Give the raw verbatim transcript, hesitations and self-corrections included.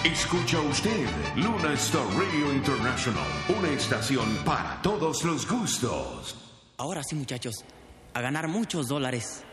Escucha usted Luna Star Radio International, una estación para todos los gustos. Ahora sí, muchachos, a ganar muchos dólares.